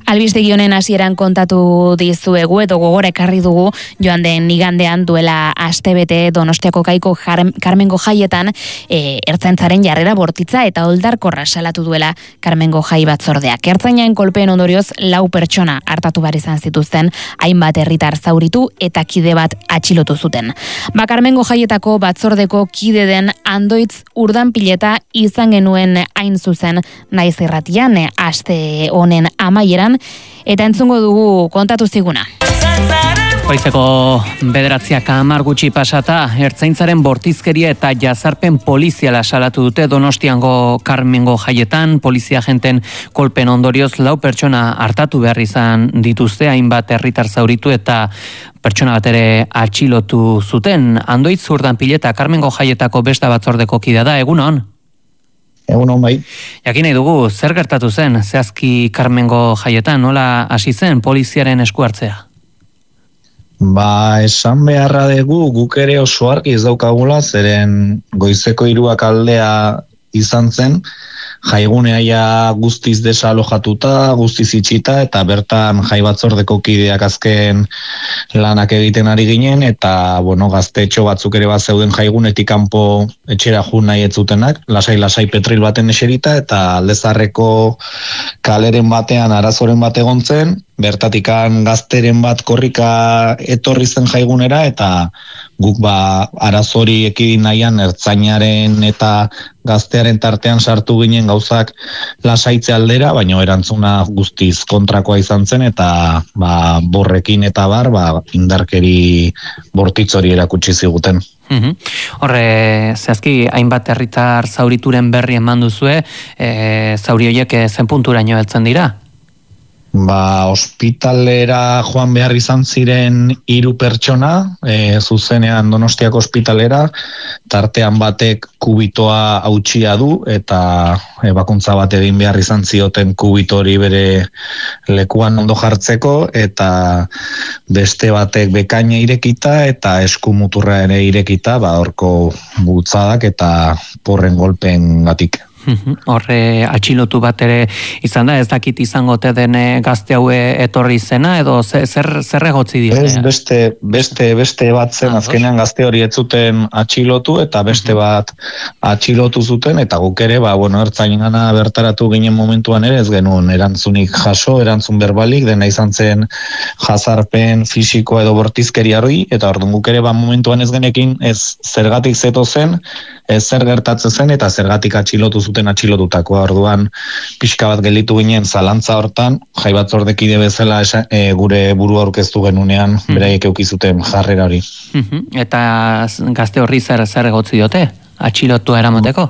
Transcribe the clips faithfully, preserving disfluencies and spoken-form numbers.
Albistegi honen hasieran kontatu dizuegu edo gogora ekarri dugu joan den igandean duela astebete Donostiako Kaiko Karmengo Jaietan e, ertzaintzaren jarrera bortitza eta oldarkorra salatu duela Karmengo Jai batzordeak. Ertzainaren kolpeen ondorioz lau pertsona hartatu behar izan zituzten, hainbat herritar zauritu eta kide bat atxilotu zuten. Ba Karmengo Jaietako batzordeko kide den Andoitz Urdanpileta izan genuen hain zuzen naiz irratian aste honen amaieran eta entzungo dugu kontatu ziguna. Goizeko bederatziak hamar gutxi pasata, ertzaintzaren bortizkeria eta jazarpen poliziala salatu dute Donostiango Karmengo Jaietan. Polizia agenten kolpen ondorioz lau pertsona hartatu behar izan dituzte, hainbat herritar zauritu eta pertsona bat ere atxilotu zuten. Andoitz Urdanpileta Karmengo Jaietako besta batzordeko kidea da, egunon? Egun hon bai. Jakin nahi dugu, zer gertatu zen zehazki Karmengo Jaietan, nola hasi zen poliziaren esku hartzea? Ba, esan beharra dugu guk ere oso argi ez daukagula, zeren goizeko hiruak aldea izan zen, jaiguneaia ja guztiz desalojatuta, guztiz itxita, eta bertan jai batzordeko kideak azken lanak egiten ari ginen, eta bueno, gaztetxo batzuk ere bat zeuden jaigunetik kanpo etxera jun nahi ez zutenak, lasai-lasai petril baten eserita, eta aldezarreko kaleren batean arazoren bat egon zen, bertatikan gazteren bat korrika etorri zen jaigunera, eta guk ba arazori ekidin nahian ertzainaren eta gaztearen tartean sartu ginen gauzak lasaitze aldera, baina erantzuna guztiz kontrakoa izan zen, eta ba, borrekin eta bar, ba, indarkeri bortitzori erakutsi ziguten. Uhum. Horre, zehazki, hainbat herritar zaurituren berri eman duzue, e, zauri horiek zen punturaino heltzen dira? Ba, ospitalera joan behar izan ziren hiru pertsona, e, zuzenean Donostiako ospitalera, tartean batek kubitoa hautsia du, eta ebakuntza bat egin behar izan zioten kubitori bere lekuan ondo jartzeko, eta beste batek bekaina irekita, eta eskumuturra ere irekita, ba, horko bultzadak eta porren golpen gatik. Horre atxilotu bat ere izan da, ez dakit izango te den gazte haue etorri zena, edo zer, zer egotzi diote? Ez, beste, beste, beste bat zen, ah, azkenean gazte hori ez zuten atxilotu, eta beste bat atxilotu zuten, eta guk ere, ba, bueno, ertzainengana bertaratu ginen momentuan ere, ez genuen erantzunik jaso, erantzun berbalik, dena izan zen jazarpen fisiko edo bortizkeria hori, eta orduan guk ere, ba, momentuan ez genekin, ez zergatik zeto zen, ez zer gertatzen zen, eta zergatik atxilotu zuten atxilotutakoa. Orduan pixka bat gelditu ginen zalantza hortan, jai batzordekide bezala esa, e, gure burua aurkeztu genunean, hmm. beraiek eukizuten jarrera hori. Hmm. Eta gazte horri zer zer egotzi diote? Atxilotua eramateko?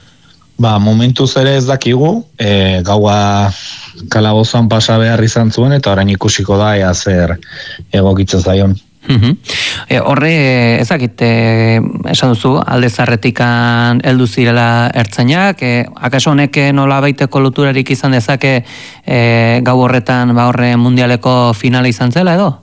Ba, momentuz ere ez dakigu, e, gaua kalabozan pasa behar izan zuen, eta orain ikusiko da ea zer egokitzen zaion. Uhum. E, horre, ezakit, e, esan duzu, alde zarretikan heldu zirela ertzainak, e, akaso honek nola baiteko loturarik izan dezake e, gau horretan ba horre mundialeko finala izan zela edo?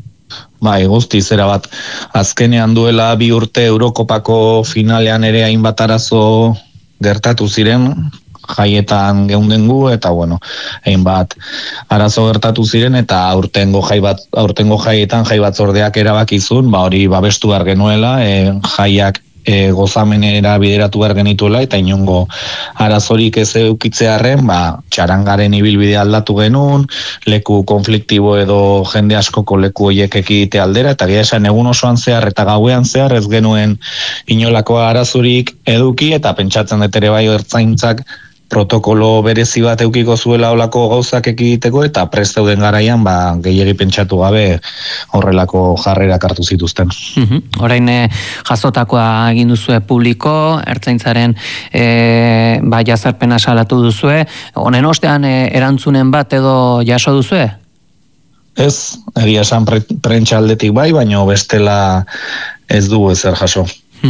Bai, guzti zera bat, azkenean duela bi urte Eurokopako finalean ere hainbat arazo gertatu ziren, jaietan geundengu, eta bueno, hainbat arazo gertatu ziren, eta aurtengo jai bat, aurtengo jaietan jai batzordeak erabakizun, ba hori babestu behar genuela, e, jaiak e, gozamenera bideratu behar genituela, eta inongo arazorik ez eukitzearren, ba, txarangaren ibilbide aldatu genuen, leku konfliktibo edo jende askoko leku horiek ekite aldera, eta gira esan egun osoan zehar eta gauean zehar ez genuen inolako arazurik eduki, eta pentsatzen dut ere bai ertzaintzak protokolo berezi bat eukiko zuela olako gauzak ekiteko, eta prest dauden garaian ba, gehiegi pentsatu gabe horrelako jarrerak hartu zituzten. Uhum. Orain e, jasotakoa egin duzue publiko, ertzaintzaren e, ba, jazarpena salatu duzue, honen ostean e, erantzunen bat edo jaso duzue? Ez, egia esan pre, prentsa aldetik bai, baina bestela ez dugu ezer jaso.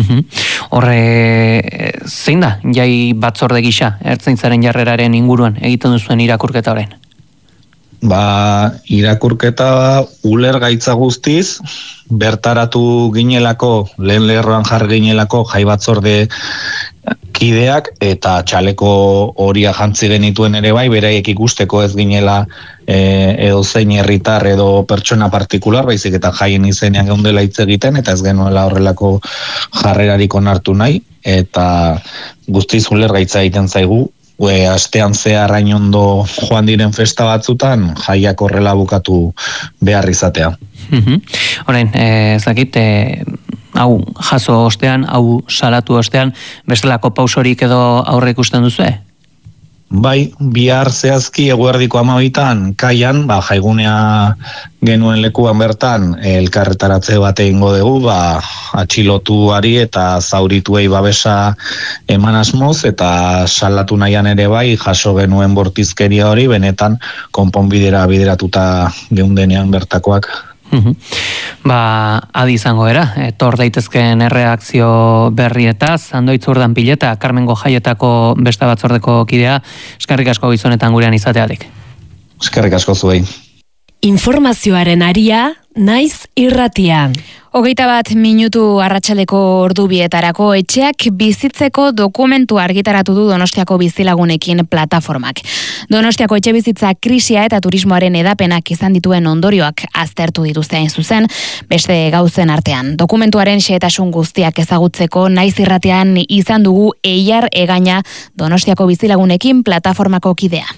Horre, zein da, jai batzorde gisa, ertzaintzaren jarreraren inguruan egiten duzuen irakurketa orain? ba, irakurketa ulergaitza guztiz, bertaratu ginelako, lehen lerroan jar ginelako jai batzorde kideak, eta txaleko horia jantzi genituen ere bai, beraiek ikusteko ez ginela e, edo zein herritar edo pertsona partikular, baizik eta jaien izenean geundela hitz egiten, eta ez genuela horrelako jarrerarik onartu nahi, eta guztiz ulergaitza egiten zaigu, e, astean zehar hain ondo joan diren festa batzutan, jaiak horrela bukatu behar izatea. Orain, ez dakit, e, hau jaso ostean, hau salatu ostean, bestelako pausorik edo aurre ikusten duzue? Bai, bihar zehazki eguerdiko amabitan, kaian, ba, jaigunea genuen lekuan bertan, elkarretaratze bat egingo dugu, ba, atxilotuari eta zaurituei babesa eman asmoz, eta salatu nahian ere bai, jaso genuen bortizkeria hori, benetan konponbidera bideratuta geundenean bertakoak. Uhum. Ba, adi izango era, etor daitezkeen erreakzio berrietaz, Andoitz Urdan Pileta, Karmengo Jaietako beste batzordeko kidea, eskerrik asko gizonetan gurean izateatik. Eskerrik asko zuei. Informazioaren aria, naiz irratia. Hogeita bat minutu arratsaleko ordubietarako etxeak bizitzeko dokumentu argitaratu du Donostiako bizilagunekin plataformak. Donostiako etxe bizitza krisia eta turismoaren edapenak izan dituen ondorioak aztertu dituzte hain zuzen, beste gauzen artean. Dokumentuaren xehetasun guztiak ezagutzeko naiz irratean izan dugu Eiar Egaña Donostiako bizilagunekin plataformako kidea.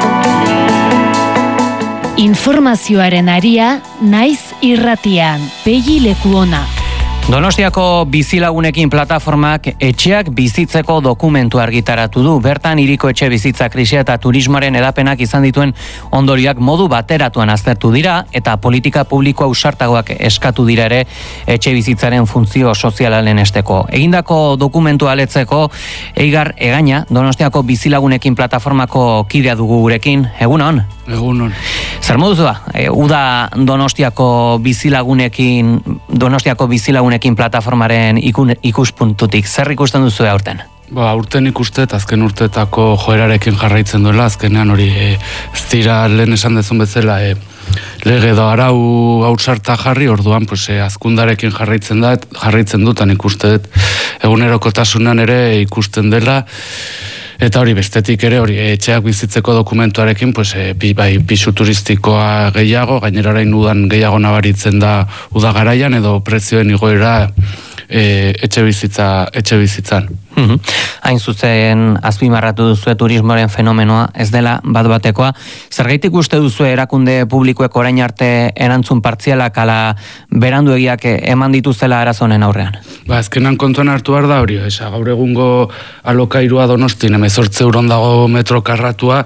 Informazioaren aria, naiz irratian, Pegi Lekuona. Donostiako bizilagunekin plataformak etxeak bizitzeko dokumentu argitaratu du. Bertan hiriko etxe bizitza krisia eta turismoaren edapenak izan dituen ondorioak modu bateratuan aztertu dira eta politika publiko ausartagoak eskatu dira ere etxe bizitzaren funtzio sozialaren esteko. Egindako dokumentu aletzeko Eigar Egaña Donostiako bizilagunekin plataformako kidea dugu gurekin. Egunon? Egunon. Zer moduz da? E, Uda Donostiako bizilagunekin Donostiako bizilagunekin plataformaren ikun, ikuspuntutik, zer ikusten duzu aurten? Ba, urten ikustet, azken urteetako joerarekin jarraitzen duela, azkenean hori e, ez dira lehen esan dezun bezala e, lege edo arau hautsarta jarri, orduan pues, e, azkundarekin jarraitzen da, jarraitzen dutan ikustet, egunerokotasunan ere ikusten dela, eta hori bestetik ere, hori etxeak bizitzeko dokumentuarekin, pues, e, bai, pisu turistikoa gehiago, gainera orain udan gehiago nabaritzen da uda garaian, edo prezioen igoera e, etxe bizitza, etxe bizitzan. Uhum. Hain zuzen azpimarratu duzue turismoaren fenomenoa, ez dela bat batekoa. Zergaitik uste duzue erakunde publikoek orain arte erantzun partzialak ala beranduegiak eman dituzela arazonen aurrean? Ba, azkenan kontuan hartu behar da hori, esa, gaur egungo alokairua Donostin, hemezortzi euron dago metro karratua,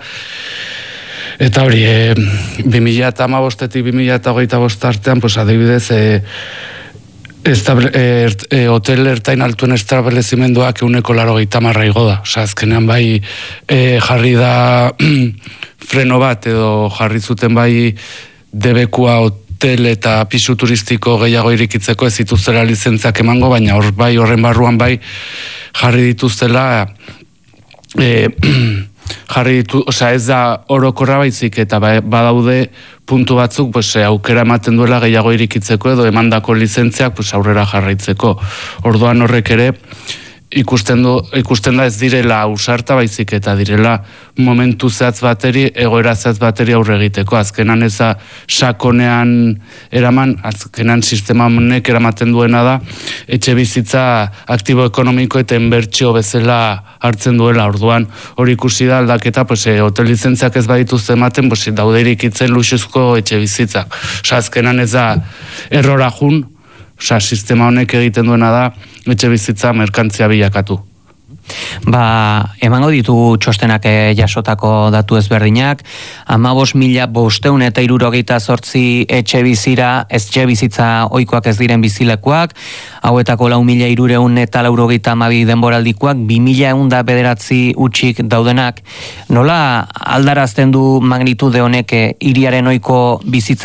eta hori, e, bi mila hamabostetik bi mila hogeita bost artean, pues, adibidez, e, Estable, er, e, hotel ertain altuen establezimenduak euneko laro gaitamarra igo da. Osa, azkenean bai e, jarri da freno bat edo jarri zuten bai debekua hotel eta pisu turistiko gehiago irikitzeko ez dituztela lizentziak emango, baina hor bai horren barruan bai jarri dituztela e, jarri ditu, osea ez da orokorra baizik eta badaude puntu batzuk pues, aukera ematen duela gehiago irikitzeko edo emandako lizentziak pues, aurrera jarraitzeko. Orduan horrek ere ikusten, du, ikusten da ez direla ausarta baizik eta direla momentu zehatz bateri, egoera zehatz bateri aurre egiteko. Azkenan eza sakonean eraman, azkenan sistema honek eramaten duena da, etxe bizitza aktibo ekonomiko eta inbertsio bezala hartzen duela. Orduan hori ikusi da aldaketa, pues, e, hotel lizentziak ez badituzte ematen, pues, daude irikitzen luxuzko etxe bizitzak. Osa, azkenan ez da errora jun, osa, sistema honek egiten duena da, etxe bizitza merkantzia bilakatu. Ba, emango ditugu txostenak jasotako datu ezberdinak, hamabost mila bosteun eta hirurogeita zortzi etxe bizira, etxe bizitza ohikoak ez diren bizilekuak, hauetako lau mila hirureun eta laurogeita hamabi denboraldikoak, bi mila ehun eta bederatzi utxik daudenak. Nola aldarazten du magnitude honek hiriaren ohiko bizitza